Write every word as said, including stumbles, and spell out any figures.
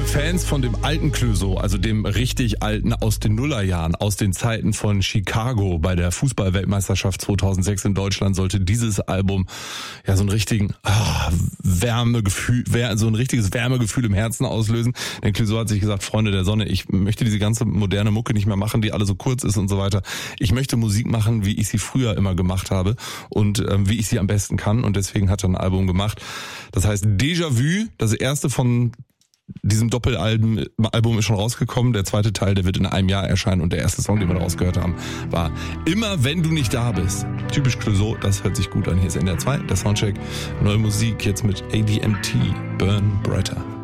Fans von dem alten Clouseau, also dem richtig alten aus den Nullerjahren, aus den Zeiten von Chicago bei der Fußball-Weltmeisterschaft zweitausendsechs in Deutschland, sollte dieses Album ja so einen richtigen ah, Wärmegefühl, so ein richtiges Wärmegefühl im Herzen auslösen. Denn Clouseau hat sich gesagt, Freunde der Sonne, ich möchte diese ganze moderne Mucke nicht mehr machen, die alle so kurz ist und so weiter. Ich möchte Musik machen, wie ich sie früher immer gemacht habe und ähm, wie ich sie am besten kann. Und deswegen hat er ein Album gemacht. Das heißt Déjà-vu, das erste von diesem Doppelalbum Album ist schon rausgekommen. Der zweite Teil, der wird in einem Jahr erscheinen und der erste Song, den wir daraus gehört haben, war Immer wenn du nicht da bist. Typisch Clouseau, das hört sich gut an. Hier ist N D R zwei, der Soundcheck. Neue Musik jetzt mit A D M T, Burn Brighter.